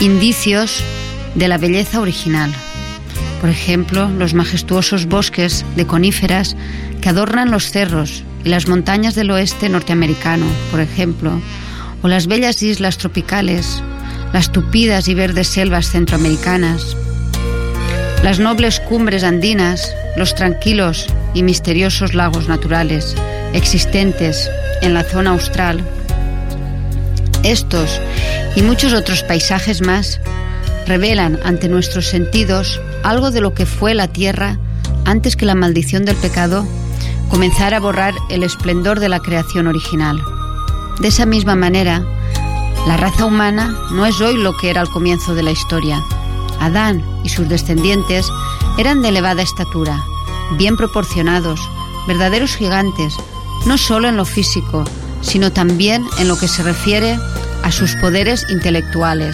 indicios de la belleza original. Por ejemplo, los majestuosos bosques de coníferas que adornan los cerros y las montañas del oeste norteamericano, por ejemplo, o las bellas islas tropicales, las tupidas y verdes selvas centroamericanas, las nobles cumbres andinas, los tranquilos y misteriosos lagos naturales existentes en la zona austral. Estos y muchos otros paisajes más revelan ante nuestros sentidos algo de lo que fue la tierra antes que la maldición del pecado comenzara a borrar el esplendor de la creación original. De esa misma manera, la raza humana no es hoy lo que era al comienzo de la historia. Adán y sus descendientes eran de elevada estatura, bien proporcionados, verdaderos gigantes, no solo en lo físico, sino también en lo que se refiere a sus poderes intelectuales.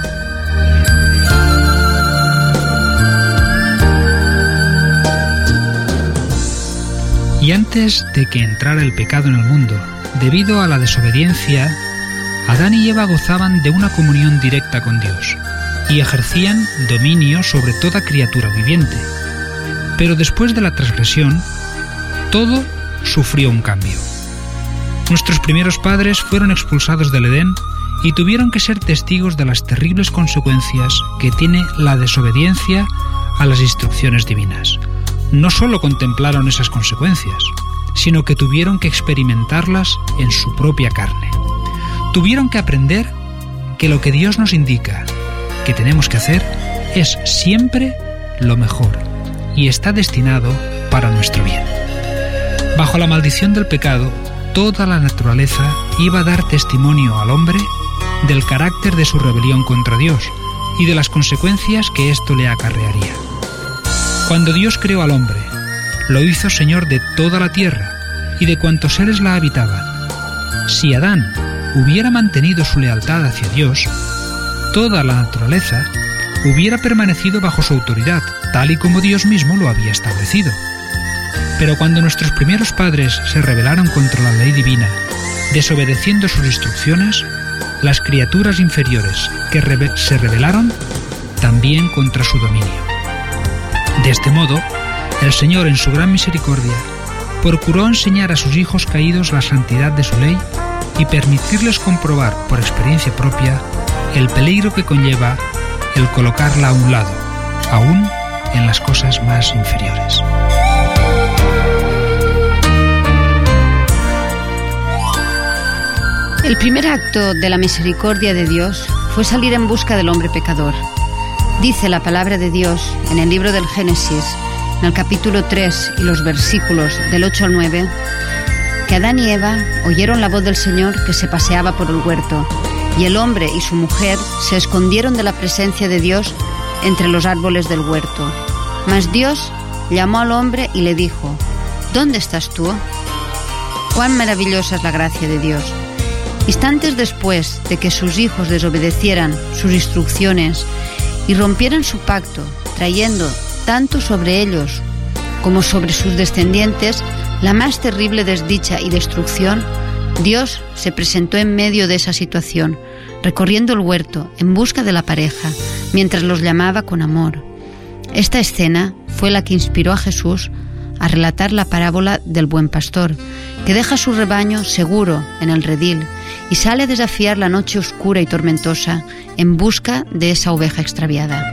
Y antes de que entrara el pecado en el mundo, debido a la desobediencia, Adán y Eva gozaban de una comunión directa con Dios y ejercían dominio sobre toda criatura viviente. Pero después de la transgresión, todo sufrió un cambio. Nuestros primeros padres fueron expulsados del Edén y tuvieron que ser testigos de las terribles consecuencias que tiene la desobediencia a las instrucciones divinas. No solo contemplaron esas consecuencias, sino que tuvieron que experimentarlas en su propia carne. Tuvieron que aprender que lo que Dios nos indica que tenemos que hacer es siempre lo mejor y está destinado para nuestro bien. Bajo la maldición del pecado, toda la naturaleza iba a dar testimonio al hombre del carácter de su rebelión contra Dios y de las consecuencias que esto le acarrearía. Cuando Dios creó al hombre, lo hizo Señor de toda la tierra y de cuantos seres la habitaban. Si Adán hubiera mantenido su lealtad hacia Dios, toda la naturaleza hubiera permanecido bajo su autoridad, tal y como Dios mismo lo había establecido. Pero cuando nuestros primeros padres se rebelaron contra la ley divina, desobedeciendo sus instrucciones, las criaturas inferiores que se rebelaron también contra su dominio. De este modo, el Señor, en su gran misericordia, procuró enseñar a sus hijos caídos la santidad de su ley y permitirles comprobar por experiencia propia el peligro que conlleva el colocarla a un lado, aún en las cosas más inferiores. El primer acto de la misericordia de Dios fue salir en busca del hombre pecador. Dice la palabra de Dios en el libro del Génesis, en el capítulo 3 y los versículos del 8 al 9, que Adán y Eva oyeron la voz del Señor que se paseaba por el huerto, y el hombre y su mujer se escondieron de la presencia de Dios entre los árboles del huerto. Mas Dios llamó al hombre y le dijo: ¿Dónde estás tú? Cuán maravillosa es la gracia de Dios. Instantes después de que sus hijos desobedecieran sus instrucciones y rompieran su pacto, trayendo tanto sobre ellos como sobre sus descendientes la más terrible desdicha y destrucción, Dios se presentó en medio de esa situación, recorriendo el huerto en busca de la pareja, mientras los llamaba con amor. Esta escena fue la que inspiró a Jesús a relatar la parábola del buen pastor, que deja su rebaño seguro en el redil y sale a desafiar la noche oscura y tormentosa en busca de esa oveja extraviada.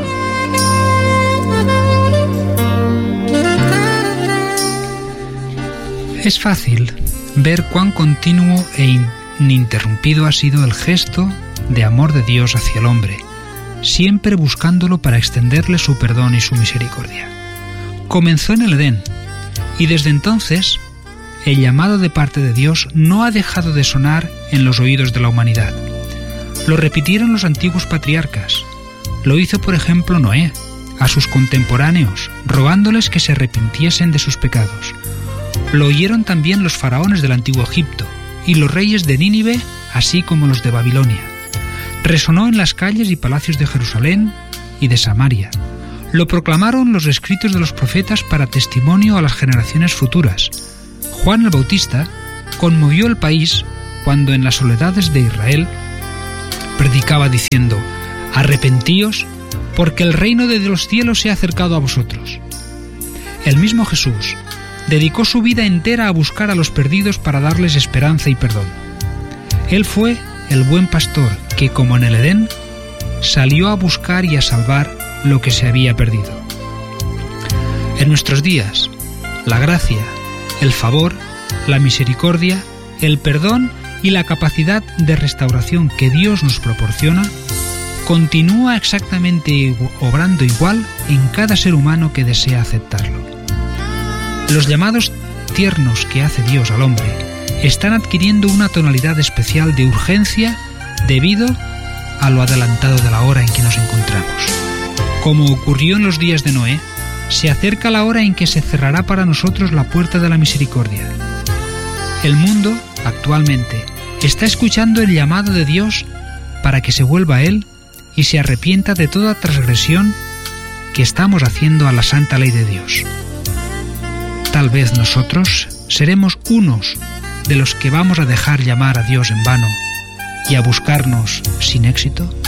Es fácil ver cuán continuo e ininterrumpido ha sido el gesto de amor de Dios hacia el hombre, siempre buscándolo para extenderle su perdón y su misericordia. Comenzó en el Edén, y desde entonces el llamado de parte de Dios no ha dejado de sonar en los oídos de la humanidad. Lo repitieron los antiguos patriarcas. Lo hizo, por ejemplo, Noé a sus contemporáneos, rogándoles que se arrepintiesen de sus pecados. Lo oyeron también los faraones del antiguo Egipto y los reyes de Nínive, así como los de Babilonia. Resonó en las calles y palacios de Jerusalén y de Samaria. Lo proclamaron los escritos de los profetas para testimonio a las generaciones futuras. Juan el Bautista conmovió el país cuando en las soledades de Israel predicaba diciendo: arrepentíos, porque el reino de los cielos se ha acercado a vosotros. El mismo Jesús dedicó su vida entera a buscar a los perdidos para darles esperanza y perdón. Él fue el buen pastor que, como en el Edén, salió a buscar y a salvar lo que se había perdido. En nuestros días, la gracia, el favor, la misericordia, el perdón y la capacidad de restauración que Dios nos proporciona continúa exactamente obrando igual en cada ser humano que desea aceptarlo. Los llamados tiernos que hace Dios al hombre están adquiriendo una tonalidad especial de urgencia debido a lo adelantado de la hora en que nos encontramos. Como ocurrió en los días de Noé, se acerca la hora en que se cerrará para nosotros la puerta de la misericordia. El mundo, actualmente, está escuchando el llamado de Dios para que se vuelva a Él y se arrepienta de toda transgresión que estamos haciendo a la santa ley de Dios. Tal vez nosotros seremos unos de los que vamos a dejar llamar a Dios en vano y a buscarnos sin éxito.